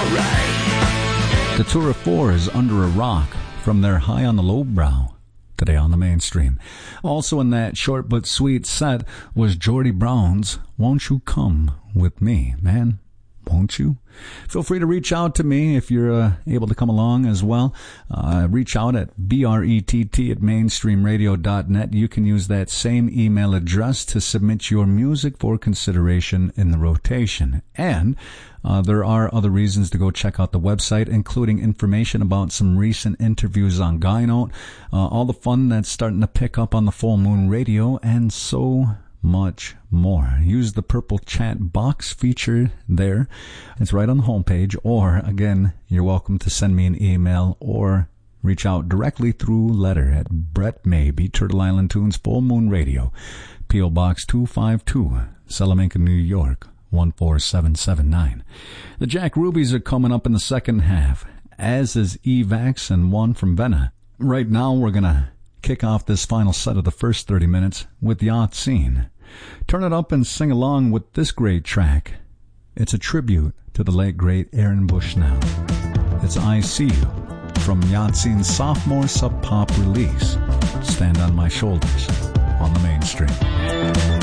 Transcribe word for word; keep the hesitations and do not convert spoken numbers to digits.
Datura four is Under a Rock from their High on the Lowbrow, today on the Mainstream. Also in that short but sweet set was Geordie Brown's Won't You Come With Me, Man, Won't You? Feel free to reach out to me if you're uh, able to come along as well. Uh, reach out at B R E T T at mainstream radio dot net. You can use that same email address to submit your music for consideration in the rotation. And uh, there are other reasons to go check out the website, including information about some recent interviews on Guy Note, uh, all the fun that's starting to pick up on the Full Moon Radio, and so much more. Use the purple chat box feature there. It's right on the homepage. Or, again, you're welcome to send me an email or reach out directly through letter at Brett Maybe, Turtle Island Tunes, Full Moon Radio, P O Box two five two, Salamanca, New York, one four seven seven nine. The Jack Rubies are coming up in the second half, as is Evax and one from Venna. Right now, we're going to kick off this final set of the first thirty minutes with Yacht Scene. Turn it up and sing along with this great track. It's a tribute to the late, great Aaron Bushnell. It's I See You from Yacht Scene's sophomore Sub Pop release, Stand on My Shoulders, on the Mainstream.